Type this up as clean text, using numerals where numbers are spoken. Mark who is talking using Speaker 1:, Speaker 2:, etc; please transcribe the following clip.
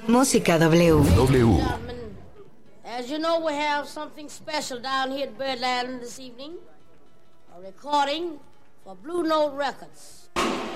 Speaker 1: Música W.
Speaker 2: Gentlemen, as you know, we have something special down here at Birdland this evening. A recording for Blue Note Records.